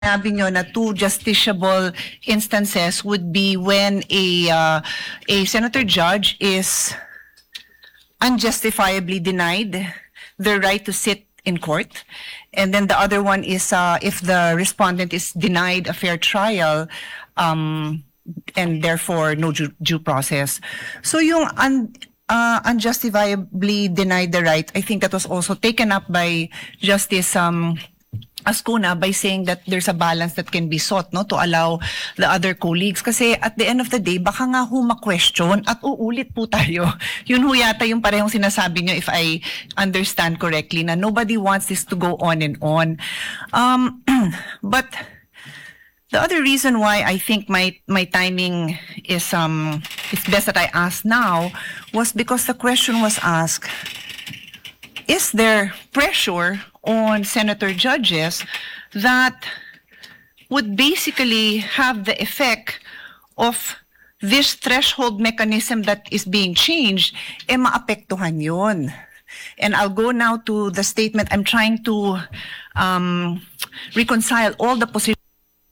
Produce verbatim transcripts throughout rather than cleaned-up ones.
Sabi nyo na two justiciable instances would be when a uh, a senator judge is unjustifiably denied their right to sit in court, and then the other one is uh, if the respondent is denied a fair trial, um, and therefore no due, due process. So yung un, uh, unjustifiably denied the right, I think that was also taken up by Justice um, Ascuna by saying that there's a balance that can be sought, no, to allow the other colleagues. Kasi at the end of the day, baka nga ho ma-question at uulit po tayo. Yun ho yata yung parehong sinasabi nyo, if I understand correctly, na nobody wants this to go on and on. Um, but the other reason why I think my my timing is um it's best that I ask now was because the question was asked, is there pressure on senator judges that would basically have the effect of this threshold mechanism that is being changed, eh maapektuhan yun? And I'll go now to the statement. I'm trying to um, reconcile all the positions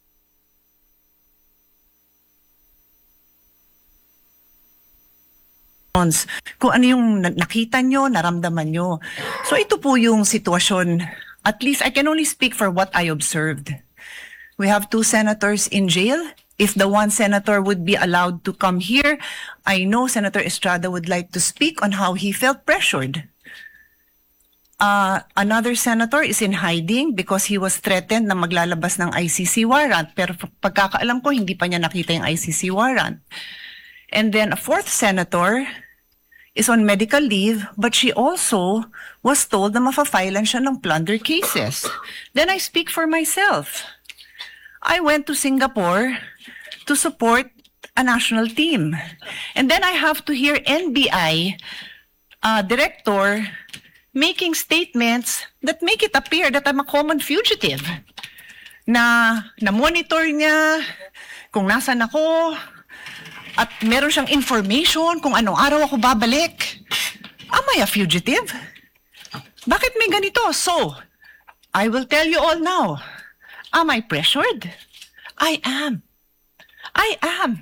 kung ano yung nakita nyo, naramdaman nyo. So ito po yung sitwasyon. At least I can only speak for what I observed. We have two senators in jail. If the one senator would be allowed to come here, I know Senator Estrada would like to speak on how he felt pressured. Uh, another senator is in hiding because he was threatened na maglalabas ng I C C warrant. Pero pagkakaalam ko, hindi pa niya nakita yung I C C warrant. And then a fourth senator is on medical leave, but she also was told na mafa-filean siya ng plunder cases. Then I speak for myself. I went to Singapore to support a national team. And then I have to hear N B I uh, director making statements that make it appear that I'm a common fugitive. Na na-monitor niya kung nasan ako, at meron siyang information kung anong araw ako babalik. Am I a fugitive? Bakit may ganito? So, I will tell you all now. Am I pressured? I am. I am.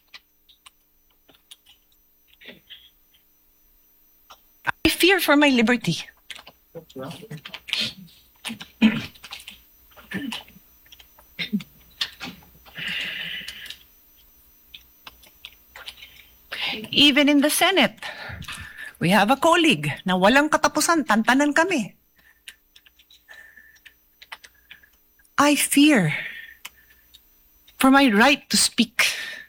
I fear for my liberty. Even in the Senate, we have a colleague na walang katapusan, tantanan kami. I fear for my right to speak.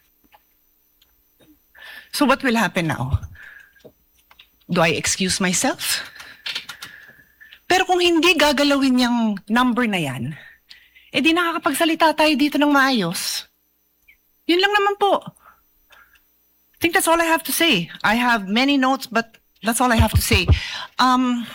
So what will happen now? Do I excuse myself? Pero kung hindi gagalawin yung number na yan, eh di nakakapagsalita tayo dito ng maayos. Yun lang naman po. I think that's all I have to say. I have many notes, but that's all I have to say. Um,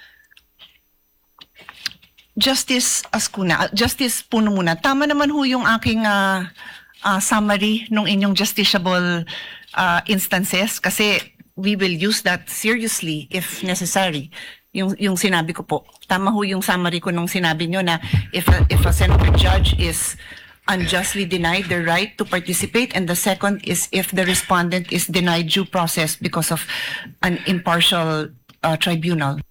Justice Ascuna, Justice Puno muna, tama naman ho yung aking uh, uh, summary ng inyong justiciable uh, instances kasi we will use that seriously if necessary. Yung, yung sinabi ko po, tama ho yung summary ko nung sinabi nyo na if a, if a senator judge is unjustly denied the right to participate, and the second is if the respondent is denied due process because of an impartial uh, tribunal.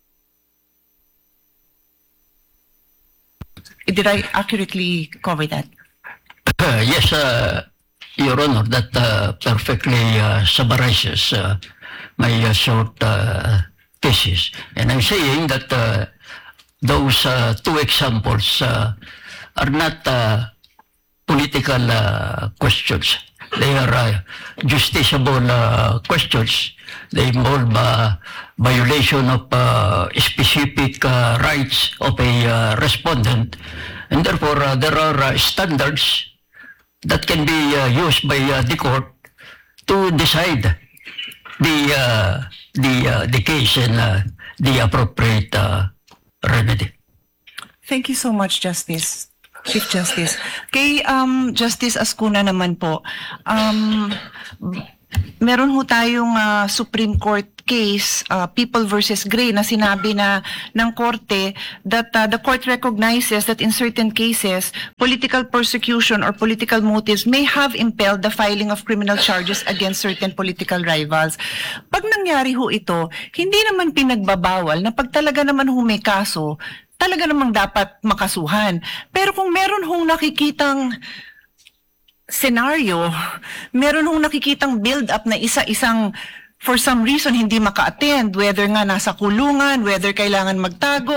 Did I accurately cover that? Uh, yes, uh, Your Honor, that uh, perfectly uh, summarizes uh, my uh, short uh, thesis. And I'm saying that uh, those uh, two examples uh, are not uh, political uh, questions. They are uh, justiciable uh, questions. They involve uh, violation of uh, specific uh, rights of a uh, respondent. And therefore, uh, there are uh, standards that can be uh, used by uh, the court to decide the, uh, the, uh, the case and uh, the appropriate uh, remedy. Thank you so much, Justice. Chief Justice. Kay um, Justice Ascuna naman po, um, meron ho tayong uh, Supreme Court case, uh, People versus Gray, na sinabi na ng korte that uh, the court recognizes that in certain cases, political persecution or political motives may have impelled the filing of criminal charges against certain political rivals. Pag nangyari ho ito, hindi naman pinagbabawal na pag talaga naman ho may kaso, talaga namang dapat makasuhan. Pero kung meron hong nakikitang scenario, meron hong nakikitang build-up na isa-isang for some reason hindi maka-attend, whether nga nasa kulungan, whether kailangan magtago,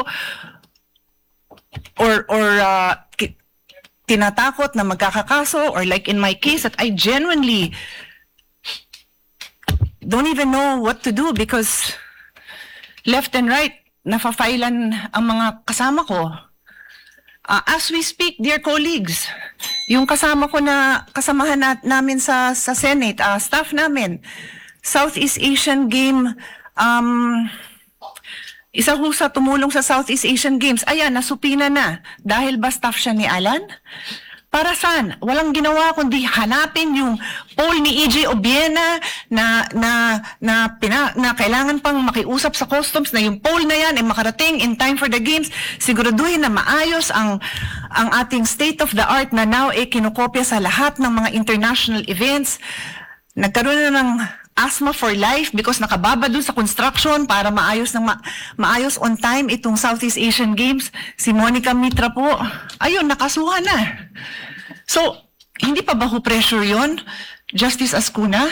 or, or uh, ki- tinatakot na magkakakaso, or like in my case that I genuinely don't even know what to do because left and right, nafa-filean ang mga kasama ko. Uh, as we speak, dear colleagues, yung kasama ko na kasamahan na, namin sa sa Senate, uh, staff namin, Southeast Asian Game, um, isa ho sa tumulong sa Southeast Asian Games, ayan, nasupina na. Dahil ba staff siya ni Alan? Para saan? Walang ginawa kundi hanapin yung poll ni E J Obiena na na na, pina, na kailangan pang makiusap sa customs na yung poll na yan ay makarating in time for the games. Siguraduhin na maayos ang ang ating state of the art na now ay kinokopya sa lahat ng mga international events. Nagkaroon na ng asthma for life because nakababa dun sa construction para maayos ng ma- maayos on time itong Southeast Asian Games. Si Monica Mitra po, ayun, nakasuhan na. So, hindi pa ba ho pressure yon, Justice Ascuna?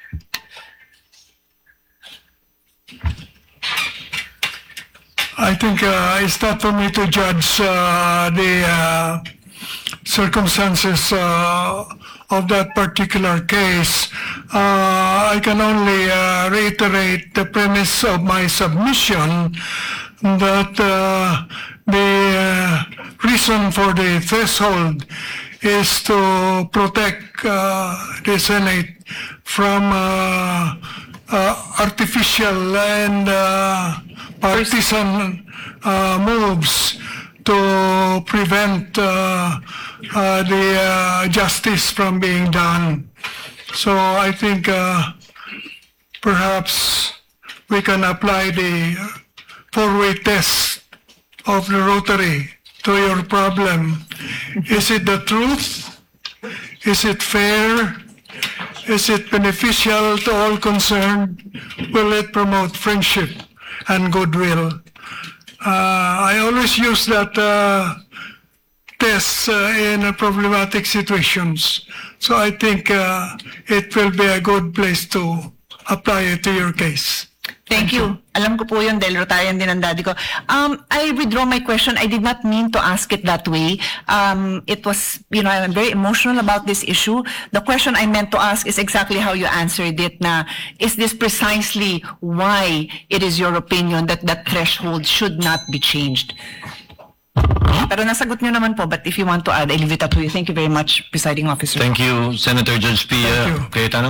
I think uh, it's not for me to judge uh, the uh, circumstances uh, of that particular case. Uh, I can only uh, reiterate the premise of my submission that uh, the uh, reason for the threshold is to protect uh, the Senate from uh, uh, artificial and uh, partisan uh, moves to prevent uh, uh, the uh, justice from being done. So I think uh, perhaps we can apply the four-way test of the Rotary to your problem. Is it the truth? Is it fair? Is it beneficial to all concerned? Will it promote friendship and goodwill? Uh, I always use that uh, test uh, in uh, problematic situations. So I think uh, it will be a good place to apply it to your case. Thank you. Alam ko po yun dahil Rotarian din ang daddy ko. Um, I withdraw my question. I did not mean to ask it that way. Um, it was, you know, I'm very emotional about this issue. The question I meant to ask is exactly how you answered it na, is this precisely why it is your opinion that that threshold should not be changed? Pero nasagot nyo naman po, but if you want to add, I leave it up to you. Thank you very much, Presiding Officer. Thank you, Senator Judge Pia Thank you. Cayetano.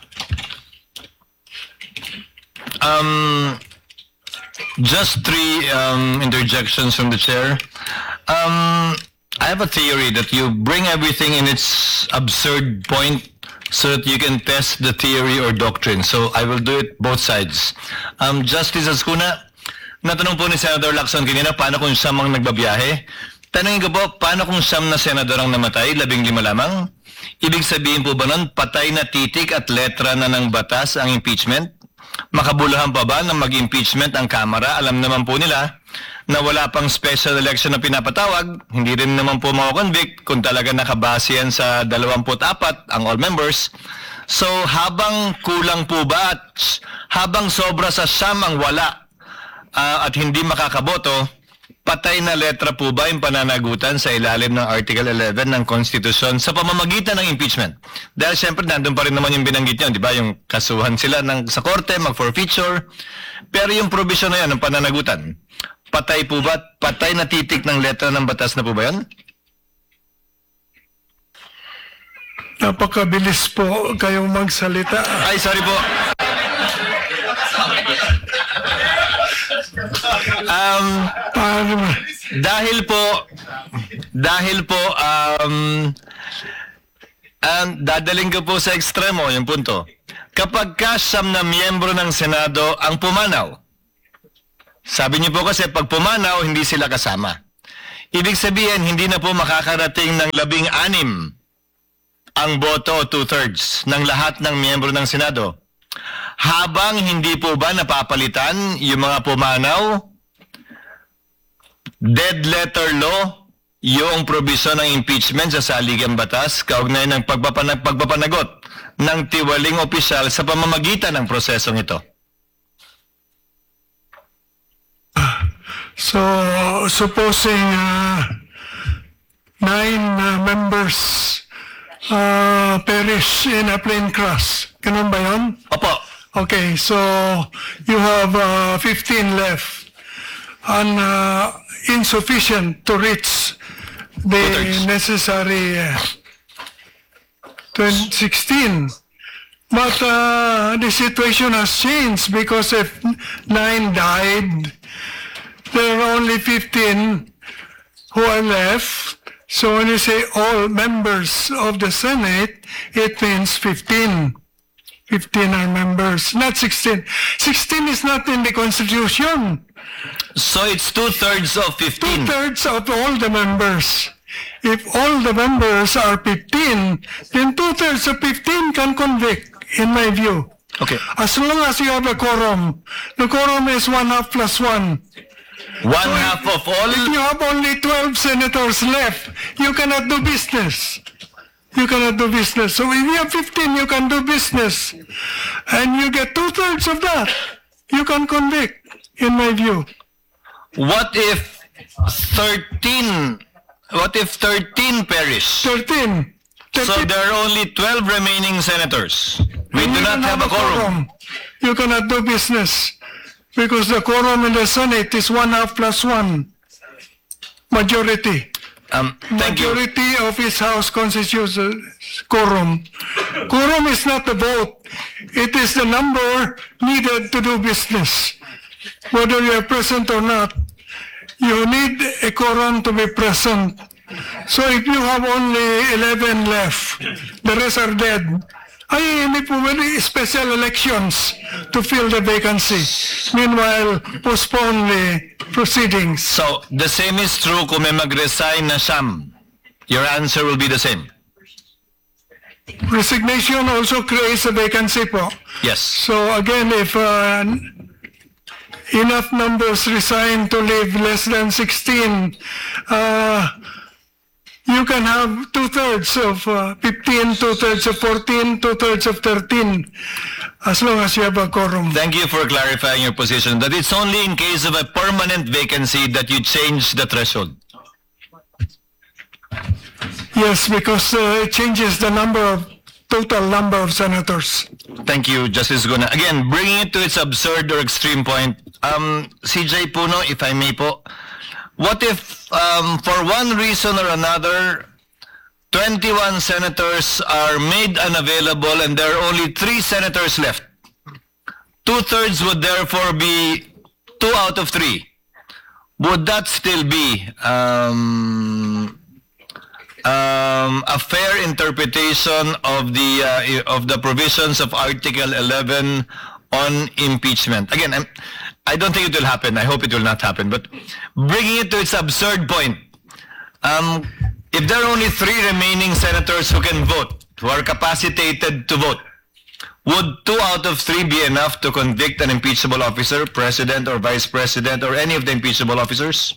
Um, just three um, interjections from the chair. Um, I have a theory that you bring everything in its absurd point so that you can test the theory or doctrine. So I will do it both sides. Um, Justice Ascuna, natanong po ni Senator Lacson kanina, paano kung siyam ang nagbabiyahe? Tanongin ko po, paano kung siyam na senador ang namatay, labing lima lamang? Ibig sabihin po ba nun, patay na titik at letra na ng batas ang impeachment? Makabuluhan pa ba ng mag-impeachment ang Kamara? Alam naman po nila na wala pang special election na pinapatawag, hindi rin naman po makakonvict kung talaga nakabase yan sa dalawampu't apat ang all members. So habang kulang po ba at habang sobra sa siyam ang wala uh, at hindi makakaboto, patay na letra po ba yung pananagutan sa ilalim ng Article eleven ng Constitution sa pamamagitan ng impeachment? Dahil siyempre nandun pa rin naman yung binanggit nyo, di ba? Yung kasuhan sila ng, sa korte, mag-forfeiture. Pero yung provision na yan ng pananagutan, patay po ba? Patay na titik ng letra ng batas na po ba yan? Napakabilis po kayong magsalita. Ay, sorry po. Um, Paano? dahil po, dahil po, um, um, dadaling ko po sa ekstremo yung punto. kapag kasam na miyembro ng Senado ang pumanaw. Sabi niyo po kasi pag pumanaw, hindi sila kasama. Ibig sabihin, hindi na po makakarating ng labing anim ang boto o two-thirds ng lahat ng miyembro ng Senado. Habang hindi po ba napapalitan yung mga pumanaw, dead letter law, yung probisyon ng impeachment sa saligang batas, kaugnay ng pagpapanag pagpapanagot ng tiwaling opisyal sa pamamagitan ng prosesong ito. So, supposing uh, nine uh, members uh, perish in a plane crash, ganun ba yun? Opo. Okay, so you have uh, fifteen left and uh, insufficient to reach the Two-thirds. necessary uh, twenty sixteen. But uh, the situation has changed because if nine died, there are only fifteen who are left. So when you say all members of the Senate, it means fifteen. fifteen are members, not sixteen. sixteen is not in the Constitution. So it's two-thirds of fifteen. Two-thirds of all the members. If all the members are fifteen, then two-thirds of fifteen can convict, in my view. Okay. As long as you have a quorum. The quorum is one half plus one. One half of all. If you have only twelve senators left, you cannot do business. You cannot do business. So if you have fifteen, you can do business. And you get two-thirds of that. You can convict, in my view. What if thirteen? What if thirteen perish? thirteen. So thirteen. there are only twelve remaining senators. We And do you not don't have a quorum. You cannot do business. Because the quorum in the Senate is one half plus one. Majority. Um, thank you. Majority of his house constitutes a quorum. Quorum is not the vote. It is the number needed to do business. Whether you are present or not, you need a quorum to be present. So if you have only eleven left, the rest are dead, ay hindi po pwede special elections to fill the vacancy. Meanwhile, postpone the proceedings. So the same is true kung may mag-resign na siyam. Your answer will be the same. Resignation also creates a vacancy po. Yes. So again, if uh, enough numbers resign to leave less than sixteen, uh, you can have two-thirds of uh, fifteen, two-thirds of fourteen, two-thirds of thirteen, as long as you have a quorum. Thank you for clarifying your position that it's only in case of a permanent vacancy that you change the threshold. Yes, because uh, it changes the number of, total number of senators. Thank you, Justice Guna. Again, bringing it to its absurd or extreme point, um, C J Puno, if I may po, what if, um, for one reason or another, twenty-one senators are made unavailable and there are only three senators left? Two-thirds would therefore be two out of three. Would that still be um, um, a fair interpretation of the uh, of the provisions of Article eleven on impeachment? Again, I'm, I don't think it will happen. I hope it will not happen. But bringing it to its absurd point, um, if there are only three remaining senators who can vote, who are capacitated to vote, would two out of three be enough to convict an impeachable officer, president or vice president, or any of the impeachable officers?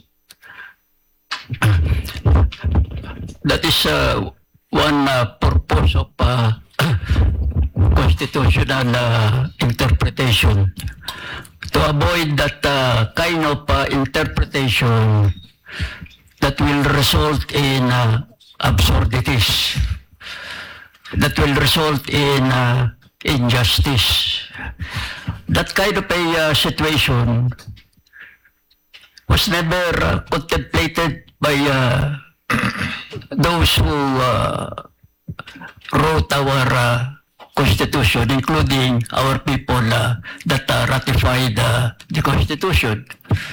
That is uh, one uh, purpose of uh, constitutional uh, interpretation. To avoid that uh, kind of uh, interpretation that will result in uh, absurdities, that will result in uh, injustice. That kind of a uh, situation was never uh, contemplated by uh, those who uh, wrote our uh, Constitution, including our people uh, that uh, ratified uh, the Constitution.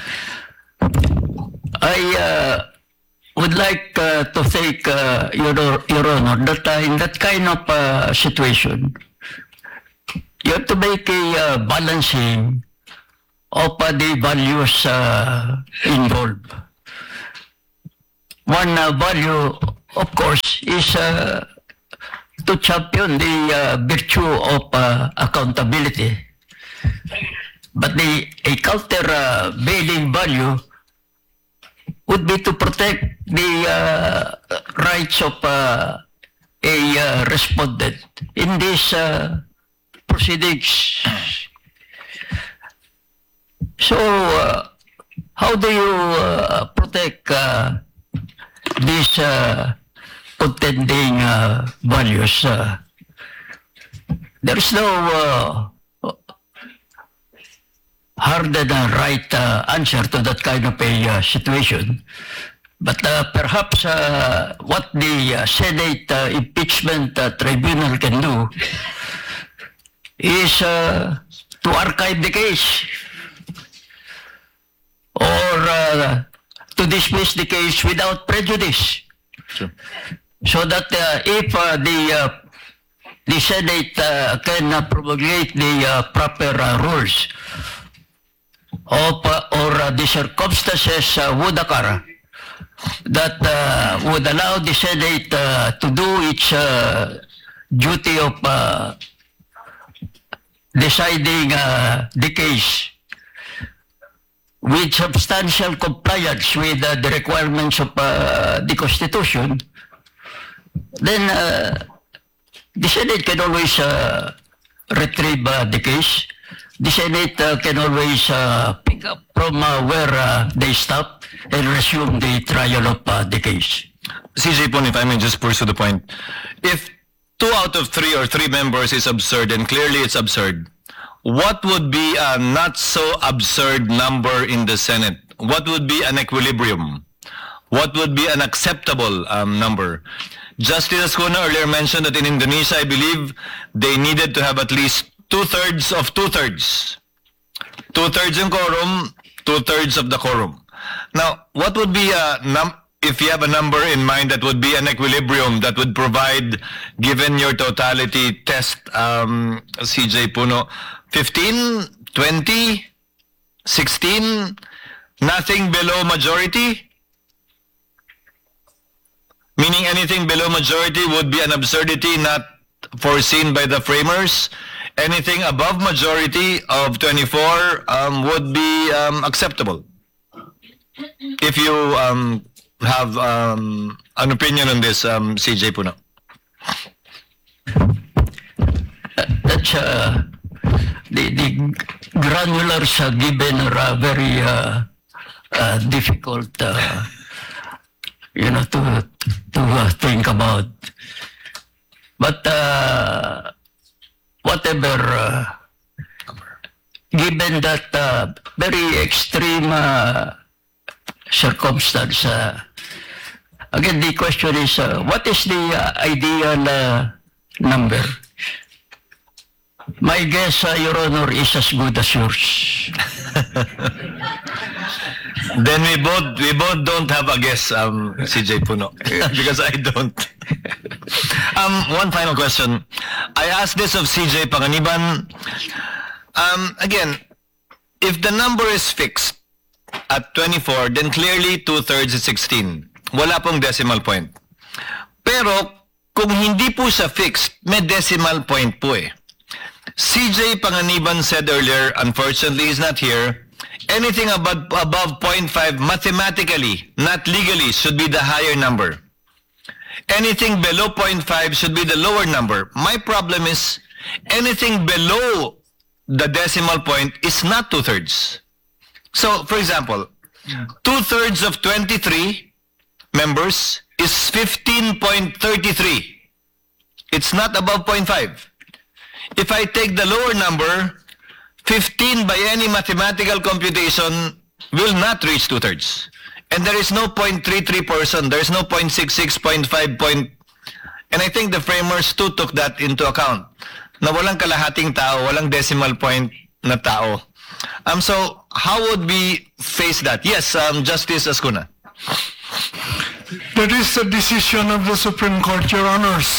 I uh, would like uh, to thank uh, Your, Your Honor that uh, in that kind of uh, situation, you have to make a uh, balancing of uh, the values uh, involved. One uh, value, of course, is uh, to champion the uh, virtue of uh, accountability. But the a countervailing value would be to protect the uh, rights of uh, a uh, respondent in these uh, proceedings. So, uh, how do you uh, protect uh, these uh, contending uh, values? Uh, there is no uh, hard and uh, right uh, answer to that kind of a uh, situation. But uh, perhaps uh, what the uh, Senate uh, Impeachment uh, Tribunal can do is uh, to archive the case or uh, to dismiss the case without prejudice. Sure. So that uh, if uh, the uh, the Senate uh, can uh, promulgate the uh, proper uh, rules of uh, or uh, the circumstances uh, would occur that uh, would allow the Senate uh, to do its uh, duty of uh, deciding uh, the case with substantial compliance with uh, the requirements of uh, the Constitution, then uh, the Senate can always uh, retrieve uh, the case. The Senate uh, can always uh, pick up from uh, where uh, they stop and resume the trial of uh, the case. C J Pon, if I may just pursue the point. If two out of three or three members is absurd, and clearly it's absurd, what would be a not so absurd number in the Senate? What would be an equilibrium? What would be an acceptable um, number? Justice Ascuna earlier mentioned that in Indonesia, I believe, they needed to have at least two-thirds of two-thirds. Two-thirds in quorum, two-thirds of the quorum. Now, what would be a num if you have a number in mind that would be an equilibrium that would provide, given your totality test, um, C J Puno, fifteen, twenty, sixteen, nothing below majority? Meaning anything below majority would be an absurdity not foreseen by the framers. Anything above majority of twenty-four um, would be um, acceptable. If you um, have um, an opinion on this, um, C J Puno. That's uh, the, the granulars uh, given are uh, very uh, uh, difficult, uh, you know, to to uh, think about. But uh, whatever, uh, given that uh, very extreme uh, circumstance, uh, again the question is, uh, what is the uh, ideal uh, number? My guess, uh, Your Honor, is as good as yours. Then we both we both don't have a guess, um, C J Puno, because I don't. um, one final question. I asked this of C J Panganiban. Um, again, if the number is fixed at twenty-four, then clearly two-thirds is sixteen. Wala pong decimal point. Pero kung hindi po siya fixed, may decimal point po eh. C J Panganiban said earlier, unfortunately he's not here, anything above, above zero point five mathematically, not legally, should be the higher number. Anything below zero point five should be the lower number. My problem is anything below the decimal point is not two-thirds. So, for example, two-thirds of twenty-three members is fifteen point three three. It's not above zero point five. If I take the lower number, fifteen by any mathematical computation will not reach two-thirds. And there is no zero point three three person, there is no zero point six six, zero point five, point... And I think the framers too took that into account. Na walang kalahating tao, walang decimal point na tao. Um, so, how would we face that? Yes, um, Justice Ascuna. That is the decision of the Supreme Court, Your Honors.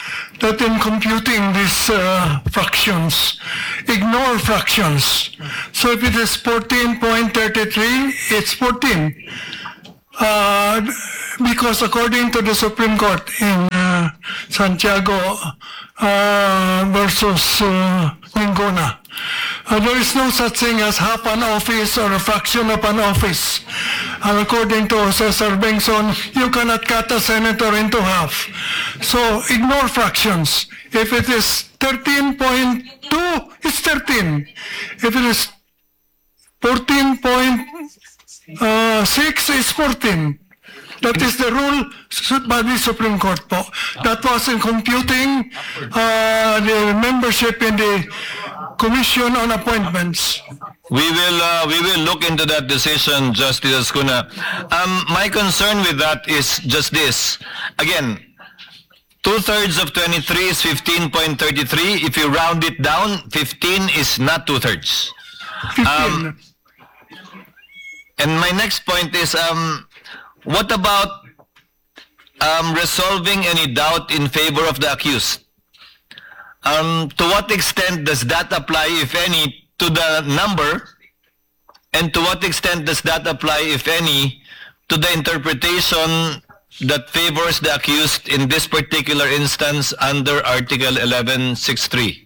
that in computing these uh, fractions, ignore fractions. So if it is fourteen point three three, it's fourteen. Uh, because according to the Supreme Court in uh, Santiago uh, versus uh, Mingona, uh, there is no such thing as half an office or a fraction of an office. And according to Cesar Bengson, you cannot cut a senator into half. So ignore fractions. If it is thirteen point two, it's thirteen. If it is fourteen point six, it's fourteen. That is the rule by the Supreme Court po. That was in computing uh, the membership in the Commission on Appointments. We will uh, we will look into that decision, Justice Ascuna. Um, my concern with that is just this. Again, two-thirds of twenty-three is fifteen point three three. If you round it down, fifteen is not two-thirds. fifteen. Um, And my next point is, um, what about um, resolving any doubt in favor of the accused? Um, to what extent does that apply, if any, to the number? And to what extent does that apply, if any, to the interpretation that favors the accused in this particular instance under Article eleven sixty-three?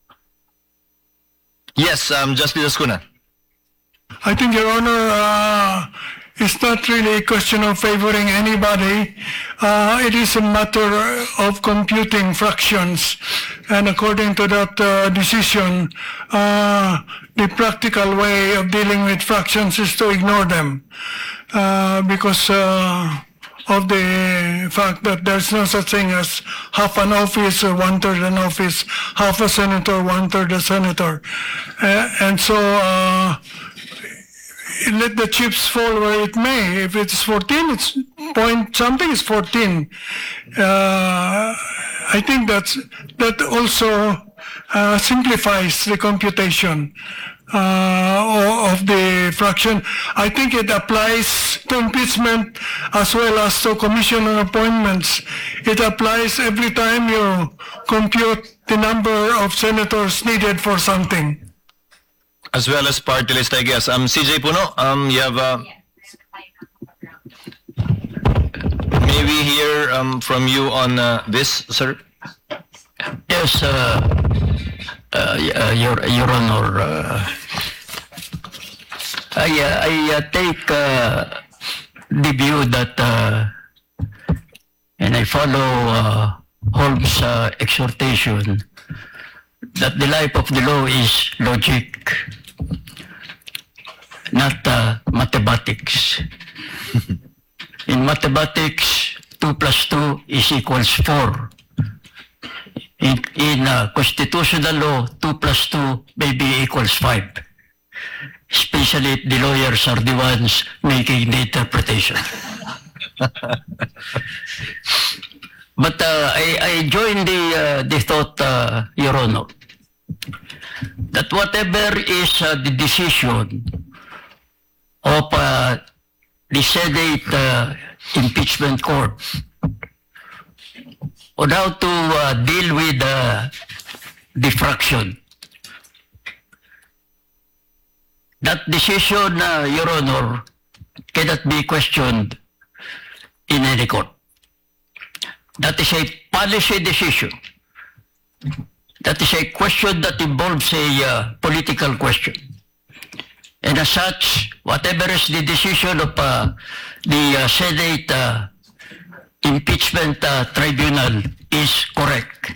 Yes, um, Justice Ascuna. I think, Your Honor, uh, it's not really a question of favoring anybody. Uh, it is a matter of computing fractions. And according to that uh, decision, uh, the practical way of dealing with fractions is to ignore them. Uh, because uh, of the fact that there's no such thing as half an office or one-third an office, half a senator, one-third a senator. Uh, and so... Uh, let the chips fall where it may. If it's fourteen, it's point something is fourteen. Uh, I think that's, that also uh, simplifies the computation uh, of the fraction. I think it applies to impeachment as well as to commission on appointments. It applies every time you compute the number of senators needed for something. As well as party list, I guess. Um, C J Puno, um, you have, uh, may we hear um, from you on uh, this, sir? Yes, uh, uh, y- uh, Your, Your Honor, uh, I, uh, I uh, take uh, the view that, uh, and I follow uh, Holmes' uh, exhortation, that the life of the law is logic, not uh, mathematics. In mathematics, two plus two is equals four. In, in uh, constitutional law, two plus two may be equals five. Especially if the lawyers are the ones making the interpretation. But uh, I, I join the, uh, the thought, uh, Your Honor, that whatever is uh, the decision of uh, the Senate uh, impeachment court on how to uh, deal with uh, the fraction, that decision, uh, Your Honor, cannot be questioned in any court. That is a policy decision. That is a question that involves a uh, political question. And as such, whatever is the decision of uh, the uh, Senate uh, impeachment uh, tribunal is correct.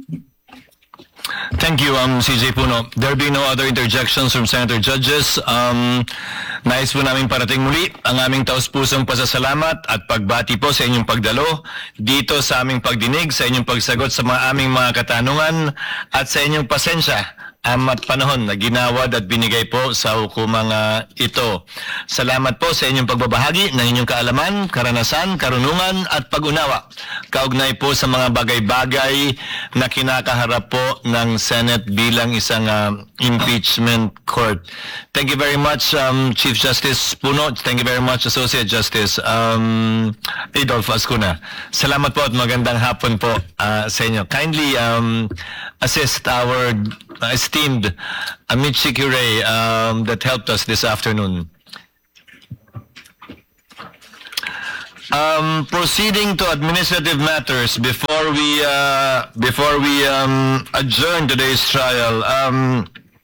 Thank you, um, C J Puno. There be no other interjections from Senator Judges. Um, nais po namin parating muli ang aming taus-pusong pasasalamat at pagbati po sa inyong pagdalo dito sa aming pagdinig, sa inyong pagsagot sa mga aming mga katanungan at sa inyong pasensya um, at panahon na ginawad at binigay po sa hukumang uh, ito. Salamat po sa inyong pagbabahagi ng inyong kaalaman, karanasan, karunungan at pag-unawa. Kaugnay po sa mga bagay-bagay na kinakaharap po ng Senate bilang isang uh, impeachment court. Thank you very much, um, Chief Justice Puno. Thank you very much, Associate Justice um, Adolfo Ascuna. Salamat po at magandang hapon po uh, sa inyo. Kindly um, assist our uh, esteemed Amici Curie um, that helped us this afternoon. Um, proceeding to administrative matters before we uh, before we um, adjourn today's trial. Um,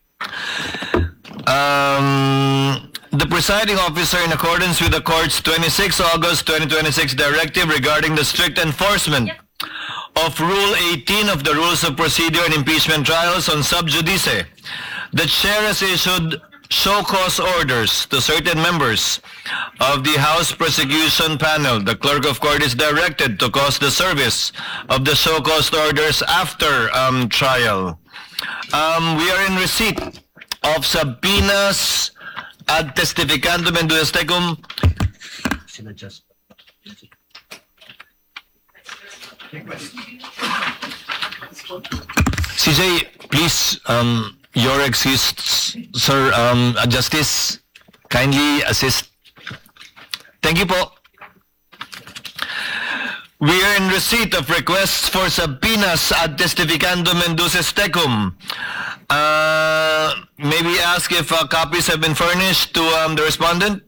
um, the presiding officer, in accordance with the court's twenty-sixth August twenty twenty-six directive regarding the strict enforcement of Rule eighteen of the Rules of Procedure in Impeachment Trials on sub judice, the chair has issued show cause orders to certain members of the House Prosecution Panel. The clerk of court is directed to cause the service of the show cause orders after um, trial. Um, we are in receipt of subpoenas ad testificandum and duas tecum. C J, please, um, your exists, sir, um, uh, Justice, kindly assist. Thank you po. We are in receipt of requests for subpoenas ad testificandum and duces tecum. Uh, may we ask if uh, copies have been furnished to um, the respondent?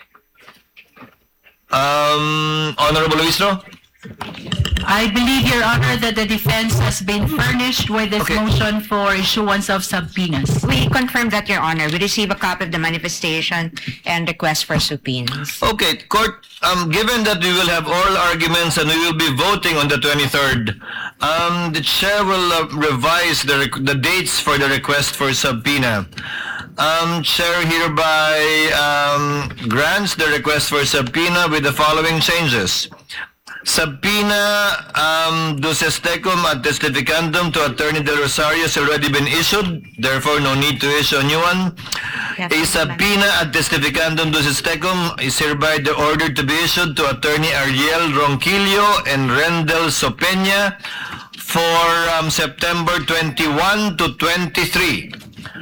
Um, Honorable Luistro? I believe, Your Honor, that the defense has been furnished with this Okay. motion for issuance of subpoenas. We confirm that, Your Honor. We receive a copy of the manifestation and request for subpoenas. Okay, court, um, given that we will have oral arguments and we will be voting on the twenty-third, um, the chair will uh, revise the, rec- the dates for the request for subpoena. Um, chair hereby um, grants the request for subpoena with the following changes. Subpoena um, duces tecum ad testificandum to Attorney Del Rosario has already been issued, therefore no need to issue a new one. Yes, A subpoena ad testificandum duces tecum is hereby the order to be issued to Attorney Ariel Ronquillo and Rendel Sopeña for um, September twenty-first to twenty-three.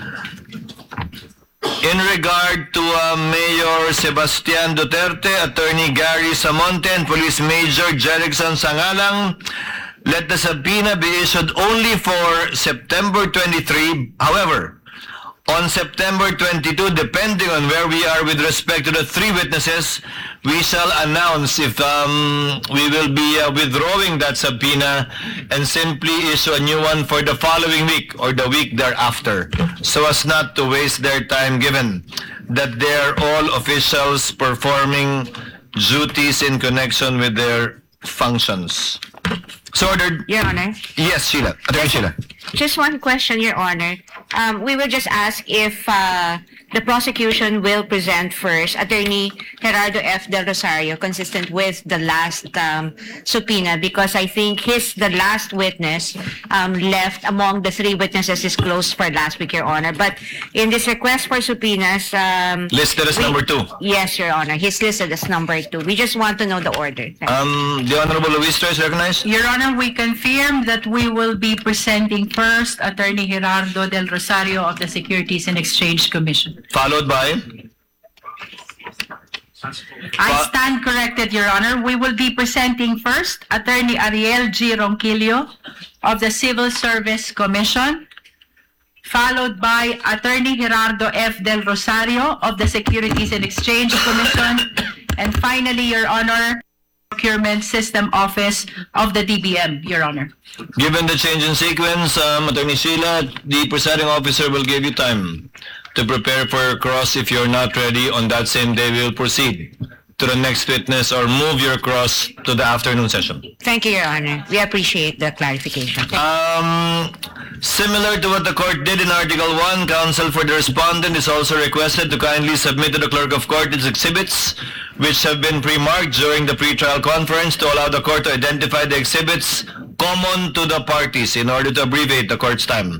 In regard to uh, Mayor Sebastian Duterte, Attorney Gary Samonte, and Police Major Jerickson Sangalang, let the subpoena be issued only for September twenty-third. However, on September twenty-second, depending on where we are with respect to the three witnesses, we shall announce if um, we will be uh, withdrawing that subpoena and simply issue a new one for the following week or the week thereafter, so as not to waste their time, given that they are all officials performing duties in connection with their functions. So ordered. Your Honor, Yes, Sheila. Attorney Sheila. just one question, Your Honor. Um, we will just ask if uh, the prosecution will present first Attorney Gerardo F. Del Rosario, consistent with the last um, subpoena, because I think he's the last witness um, left among the three witnesses disclosed for last week, Your Honor. But in this request for subpoenas, um, Listed as we- number two. Yes, Your Honor. He's listed as number two. We just want to know the order. Thank you. Um, the Honorable Luis is recognized. Your Honor, we confirm that we will be presenting first Attorney Gerardo Del Rosario of the Securities and Exchange Commission. Followed by I stand corrected, Your Honor. We will be presenting first Attorney Ariel G. Ronquillo of the Civil Service Commission, followed by Attorney Gerardo F. Del Rosario of the Securities and Exchange Commission, and finally, Your Honor, Procurement System Office of the D B M, Your Honor. Given the change in sequence, um, Attorney Sheila, the presiding officer will give you time to prepare for your cross. If you're not ready on that same day, we'll proceed to the next witness or move your cross to the afternoon session. Thank you, Your Honor. We appreciate the clarification. Um, similar to what the court did in Article one, counsel for the respondent is also requested to kindly submit to the clerk of court its exhibits, which have been pre-marked during the pre-trial conference, to allow the court to identify the exhibits common to the parties in order to abbreviate the court's time.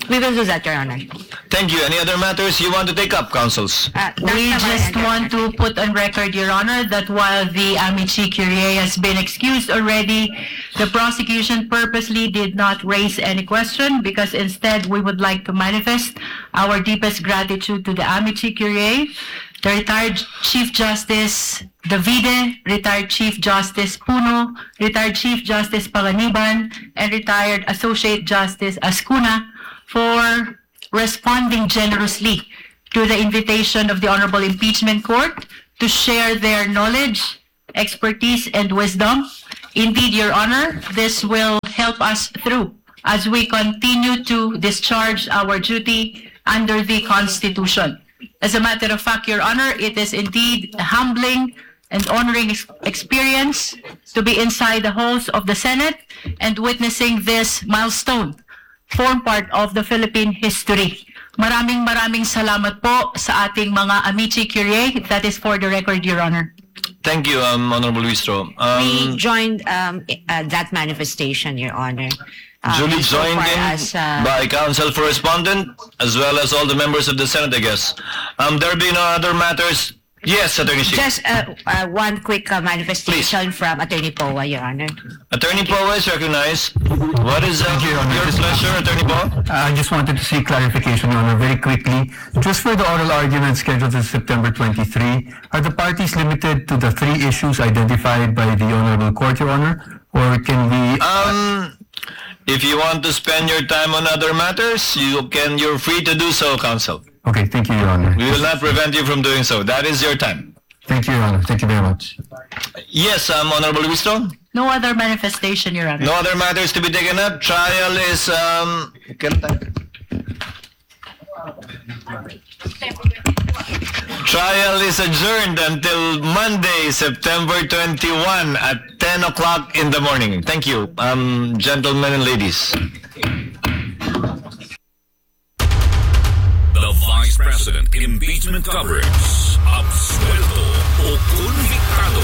We will do that, Your Honor. Thank you. Any other matters you want to take up, counsels? Uh, that's We naman, just Your want Honor. to put on record, Your Honor, that while the Amici Curie has been excused already, the prosecution purposely did not raise any question because instead we would like to manifest our deepest gratitude to the Amici Curie, the retired Chief Justice Davide, retired Chief Justice Puno, retired Chief Justice Panganiban, and retired Associate Justice Ascuna for responding generously to the invitation of the Honorable Impeachment Court to share their knowledge, expertise, and wisdom. Indeed, Your Honor, this will help us through as we continue to discharge our duty under the Constitution. As a matter of fact, Your Honor, it is indeed a humbling and honoring ex- experience to be inside the halls of the Senate and witnessing this milestone form part of the Philippine history. Maraming maraming salamat po sa ating mga Amici Curie. That is for the record, Your Honor. Thank you, um, Honorable Wistro. We Um, joined um, uh, that manifestation, Your Honor. Um, duly so joined far in as, uh, by counsel for respondent as well as all the members of the Senate, I guess. Um, there be no other matters. Yes, Attorney Sheik. Just uh, uh, one quick uh, manifestation from Attorney Poa, Your Honor. Attorney Poe is recognized. What is uh, you, Your Honor. your Just- pleasure, Attorney Poe? I just wanted to seek clarification, Your Honor, very quickly. Just for the oral argument scheduled for September twenty-third, are the parties limited to the three issues identified by the Honorable Court, Your Honor? Or can we... Um, if you want to spend your time on other matters, you can. You're free to do so, counsel. Okay, thank you, Your Honor. We will not prevent you from doing so. That is your time. Thank you, Your Honor. Thank you very much. Yes, um, Honorable Wistro. No other manifestation, Your Honor. No other matters to be taken up. Trial is um. kailan tayo? Trial is adjourned until Monday, September twenty-first at ten o'clock in the morning. Thank you, um, gentlemen and ladies. The Vice President impeachment coverage. Absuelto o convictado.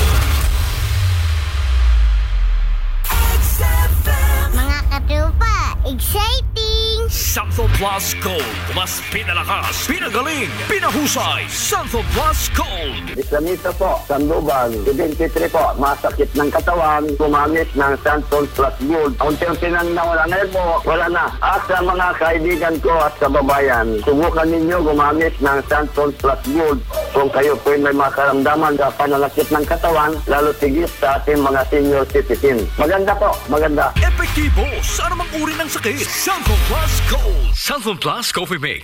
Mga katupa, exciting! Santo Plus Gold. Mas pinalakas, pinagaling, pinahusay. Santo Plus Gold. Islamita po, Sandoval, twenty-three po, masakit ng katawan, gumamit ng Santon Plus Gold. Unti-unti nang nawala ngayon po, wala na. At sa mga kaibigan ko at kababayan, subukan ninyo gumamit ng Santon Plus Gold. Kung kayo po may makaramdaman sa pananakit ng katawan, lalo tigit sa ating mga senior citizen. Maganda po, maganda. Epektibo sa anumang uri ng sakit. Santo Plus Gold. Santo Plus Coffee Mix.